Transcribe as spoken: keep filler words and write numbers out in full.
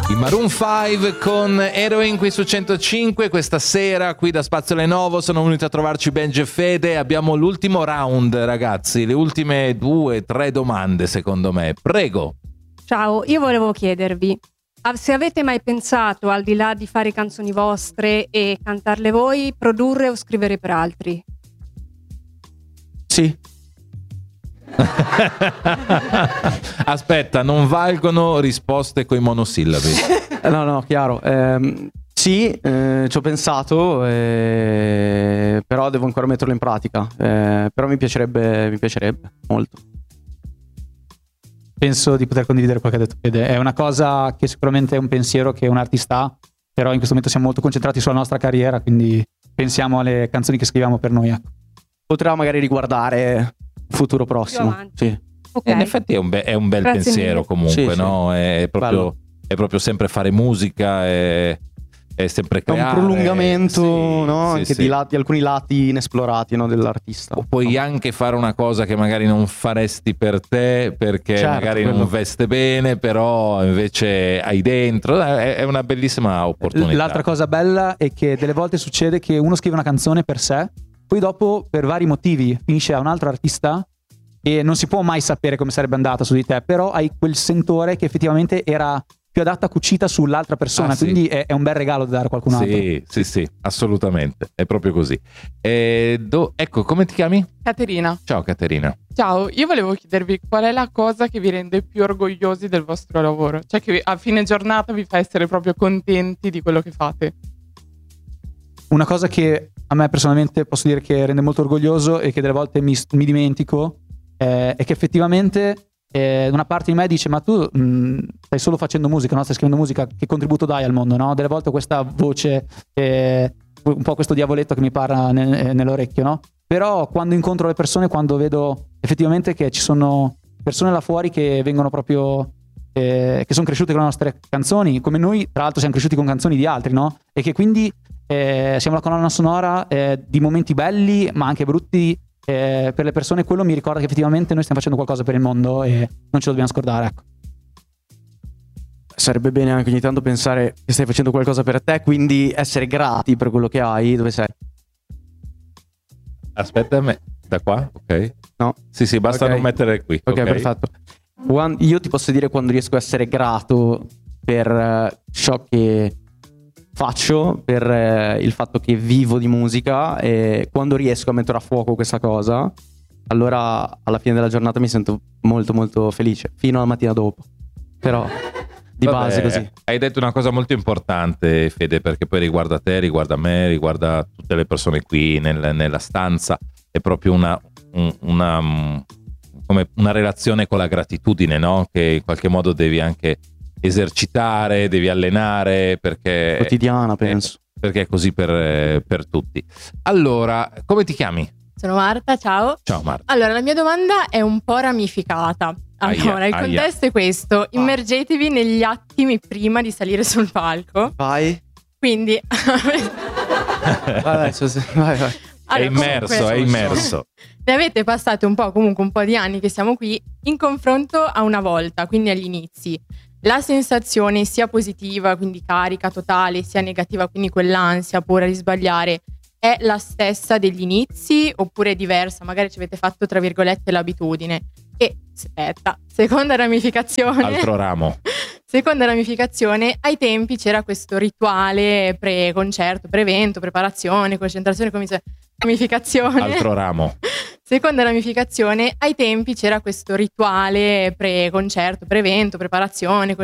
I Maroon cinque con Heroin qui su centocinque. Questa sera qui da Spazio Lenovo sono venuti a trovarci Benji e Fede. Abbiamo l'ultimo round, ragazzi, le ultime due, tre domande secondo me. Prego. Ciao, io volevo chiedervi se avete mai pensato, al di là di fare canzoni vostre e cantarle voi, produrre o scrivere per altri? Sì. Aspetta, non valgono risposte coi monosillabi. No, no, chiaro. Ehm, sì, eh, ci ho pensato, eh, però devo ancora metterlo in pratica. Eh, però mi piacerebbe, mi piacerebbe molto. Penso di poter condividere quello che ha detto Fede. È una cosa che sicuramente è un pensiero che un artista ha, però in questo momento siamo molto concentrati sulla nostra carriera, quindi pensiamo alle canzoni che scriviamo per noi. Ecco. Potrà magari riguardare futuro prossimo. Sì. Okay. In effetti è un, be- è un bel Grazie pensiero mille. comunque, Sì, no? sì. È proprio, è proprio sempre fare musica, è, è sempre È creare. un prolungamento, sì, no? sì, Anche sì. di, lati, di alcuni lati inesplorati, no? Dell'artista. O puoi anche fare una cosa che magari non faresti per te perché Certo, magari quello. non veste bene, però invece hai dentro. È, è una bellissima opportunità. L'altra cosa bella è che delle volte succede che uno scrive una canzone per sé, poi dopo per vari motivi finisce a un altro artista e non si può mai sapere come sarebbe andata su di te, però hai quel sentore che effettivamente era più adatta, cucita sull'altra persona, Ah, sì. quindi è, è un bel regalo da dare a qualcun altro. Sì, sì, sì, assolutamente. È proprio così. E do- ecco, come ti chiami? Caterina, Ciao Caterina. ciao, io volevo chiedervi qual è la cosa che vi rende più orgogliosi del vostro lavoro, cioè che a fine giornata vi fa essere proprio contenti di quello che fate. Una cosa che a me personalmente posso dire che rende molto orgoglioso e che delle volte mi, mi dimentico eh, è che effettivamente eh, una parte di me dice: ma tu mh, stai solo facendo musica, no? Stai scrivendo musica, che contributo dai al mondo, no? Delle volte questa voce, eh, un po' questo diavoletto che mi parla nel, nell'orecchio, no? Però quando incontro le persone, quando vedo effettivamente che ci sono persone là fuori che vengono proprio eh, che sono cresciute con le nostre canzoni, come noi tra l'altro siamo cresciuti con canzoni di altri, no? E che quindi eh, siamo la colonna sonora eh, di momenti belli ma anche brutti eh, per le persone. Quello mi ricorda che effettivamente noi stiamo facendo qualcosa per il mondo e non ce lo dobbiamo scordare, ecco. Sarebbe bene anche ogni tanto pensare che stai facendo qualcosa per te, quindi essere grati per quello che hai. Dove sei? Aspetta a me. Da qua? Ok. No. Sì, sì, basta Ok. non mettere qui. Ok, perfetto. Quan- io ti posso dire quando riesco a essere grato per eh, ciò che faccio, per eh, il fatto che vivo di musica, e quando riesco a mettere a fuoco questa cosa, allora alla fine della giornata mi sento molto molto felice, fino alla mattina dopo. Però di Vabbè, base così. Hai detto una cosa molto importante, Fede, perché poi riguarda te, riguarda me, riguarda tutte le persone qui nel- nella stanza. È proprio una, un- una, mm, come una relazione con la gratitudine, no? Che in qualche modo devi anche esercitare, devi allenare, perché Quotidiana, penso. perché è così per, per tutti. Allora, come ti chiami? Sono Marta, ciao. Ciao Marta. Allora, la mia domanda è un po' ramificata. Allora, Aia, il aia. contesto è questo: immergetevi negli attimi prima di salire sul palco. Vai. Quindi, Vai, vai, so- vai, vai. È allora, immerso, comunque, è immerso. ne avete passati un po', comunque un po' di anni che siamo qui, in confronto a una volta, quindi agli inizi. La sensazione sia positiva, quindi carica totale, sia negativa, quindi quell'ansia, paura di sbagliare, è la stessa degli inizi oppure è diversa? Magari ci avete fatto, tra virgolette, l'abitudine. E aspetta, seconda ramificazione. Altro ramo. Seconda ramificazione, ai tempi c'era questo rituale pre-concerto, pre-evento, preparazione, concentrazione, commissione. Ramificazione. Altro ramo. Seconda ramificazione, ai tempi c'era questo rituale pre-concerto, pre-evento, preparazione,